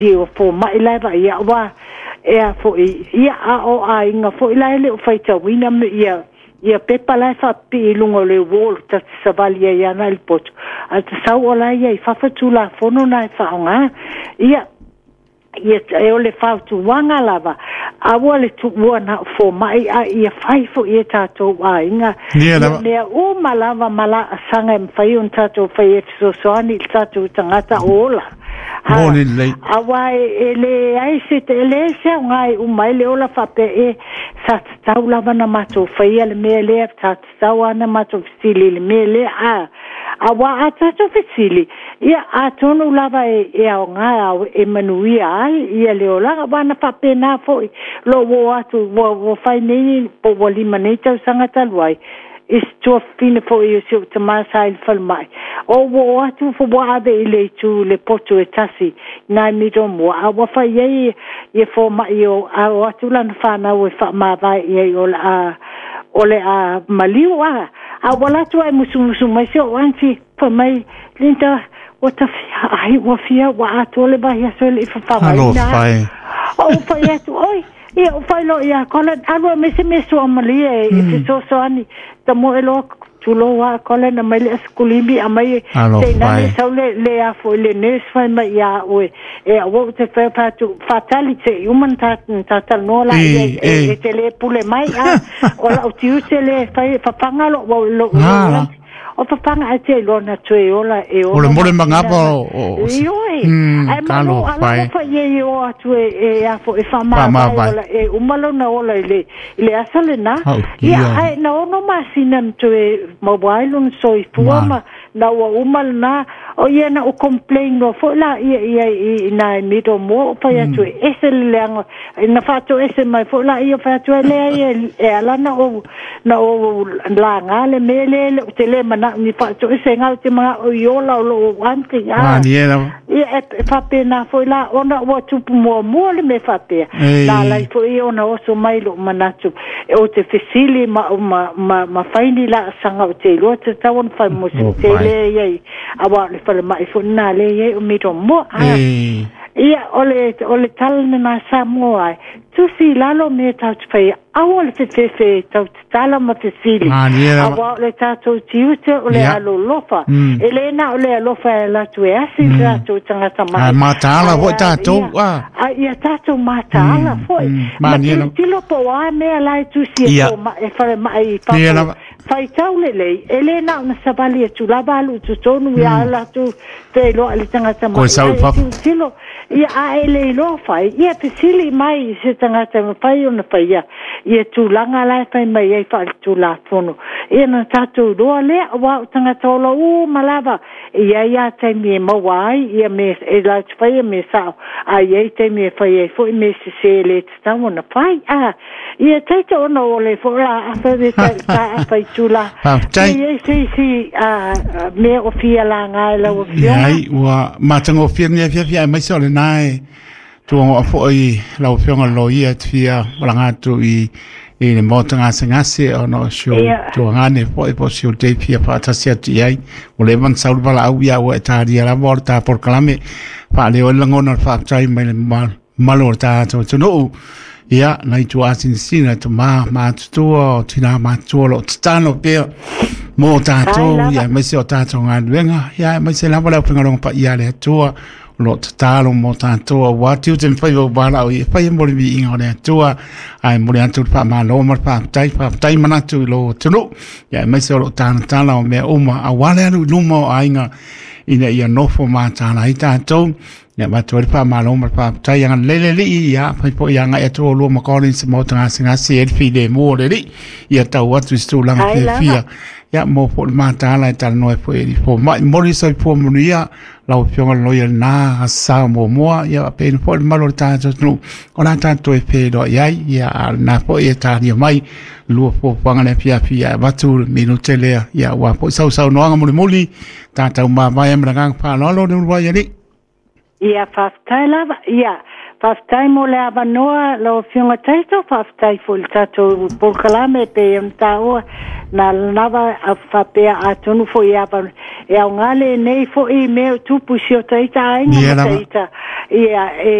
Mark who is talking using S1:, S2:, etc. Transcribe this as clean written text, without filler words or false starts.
S1: io fo mai lava ia wa e fo ia o a inga fo ila le fai tawina me ia pepa lai fa pi lungo le wall ta savalia ia na il pot a sa ola ia fa la fono na fa nga ia e ole fa tu wanga lava a wale tu wana fo mai a ia fai fo ia tato a inga ne o malava mala sanga fai un tato fai so soani tato tangata ola Awai ele ai se ele se ngai umai le ola fa pe e sa tau lava na mato fai le me le ta tau ana mato fili le me le awa ata to fili ia atonu lava e au ngai e manuia ai ia le ola bana fa pe na foi lo wo atu wo fai nei po wali maneta sanga talwai is to fine for you to my side for my what to for what they le to le poto etasi na mi do mo a wa fa ye for my yo a wa tu lan fa na we fa ma va ye ole a maliwa a wala tu ai musu mai so anti for my linda what a ai wa fia wa to le ba ya so le fa ma na o fa ye tu oi ia o fai lo ia kola anu me so amalie e so ani ta mo elo tulo wa kola na mai eskulimbi amai te na so le a fo le nes fai mai ia o e wo te fa tu fatality human ta no la e te le pule mai o la o tiu te le fai fa pangalo lo o papanga ate lona tue ola e ola
S2: o le mangapa o
S1: ai malo ala fa ye o atu e afo e fama ola e umalo na ola ile asale na ia ai na ono masina tue mobile un so i fuama na wa umal na o ia na o complain no fo la ia na mito mo fa ya tue ese leanga na fa to ese mai fo la ia fa tue le e ala na o la ngale mele te le mana ni fa to ese ngal te ma o yola lo anti ia e fa pena fo la ona o tu mo le me fa te la fo ona o so mai lo manatu e o te fesili ma faini la sanga o te lo te tawon fa mo te le ye awa le fa mai fo na le ye o mi to mo ia ole tal na samoa tu si lalo me ta fai awol fe ta tala ma te sili awa le ta to tiute ole alo lofa elena ole lofa la tu e asi la tu tanga tama
S2: matala ho ta to
S1: ia ta to matala foi ma ti lo po a me la tu si ko ma e fa mai pa fai tau le elena na sabali tu la balu tu tonu ya la tu te lo ali tanga tama
S2: ko sa pa
S1: tilo ia a ele lo fai ia te sili mai se tanga tama fai ona fai ia tu langa la fai mai ia fa tu la fono ia na tatu do le wa tanga tolo malava ia te me mo wai ia me e la fai me sa ia te me fai foi me se le tamo na fai ia te to no le fo la fa fai tu la ia si me o fia la nga la o fia
S2: ai wa matango fia me fia mai so le nai tu o foi la o fia lo ia fia langa tu i le motanga singase ono show tu ngane foi posio te fia pa tasia ti ai o le van saul bala au ia o etaria la volta por clame fa le o langona fa trai mai malo ta to no ia nai tu asin sina tu ma tu tina ma tu lo tano pe mo ta to ia mai se o ta to ngadwenga ia mai se la bala pengalo pa ia le tu lo talo mo ta to wa tu ten fa yo bala i fa mo bi inga le tu ai mo le tu pa ma lo mo pa tai mana tu lo tu no ia mai se lo ta la me o ma awale no mo ainga ina ia no fo ma ta na ita to ya ma to pa ma lo ma pa ta yang le ya pa po yang e to lo ma ko ni se mo ta singa se fi de mo le ya ta wa tu stu lang fia ya mo po ma ta la ta no e po e po ma mo ri so po mo ya la o pio lo ya na sa mo ya pe po ma lo ta to no ona ta to e pe do ya na po e ta ni mai lu po panga le fia va tu minute le ya wa po sau no nga mo li ta ma va em ra pa lo no wa ya ni
S1: ia fa tala ia Whaftai mo le avanoa lo whiunga taito, whaftai fo le tato polkalame pe mtaoa na lava a whapea atonu fo i avanoa. E au ngale nei fo i meo tupu si o taita ainga ma taita.